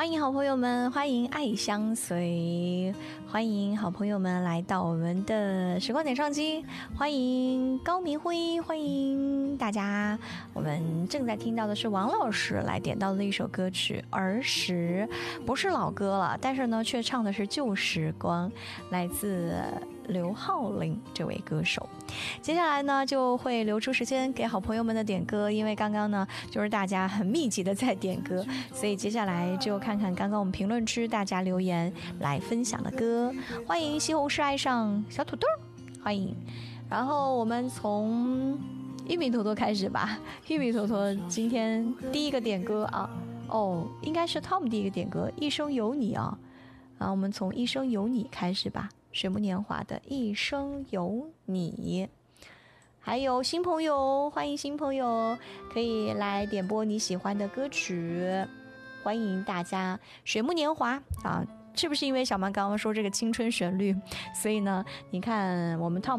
欢迎好朋友们，欢迎爱相随，欢迎好朋友们来到我们的时光点唱机，欢迎高明辉，欢迎大家。我们正在听到的是王老师来点到的一首歌曲《儿时》，不是老歌了，但是呢却唱的是旧时光，来自刘浩霖这位歌手。接下来呢就会留出时间给好朋友们的点歌，因为刚刚呢就是大家很密集的在点歌，所以接下来就看看刚刚我们评论区大家留言来分享的歌。欢迎西红柿爱上小土豆，欢迎。然后我们从玉米坨坨开始吧，玉米坨坨今天第一个点歌啊，应该是 Tom 第一个点歌，一生有你啊，我们从一生有你开始吧，水木年华的一生有你。还有新朋友，欢迎新朋友，可以来点播你喜欢的歌曲，欢迎大家。水木年华啊，是不是因为小曼刚刚说这个青春旋律，所以呢你看我们 Tom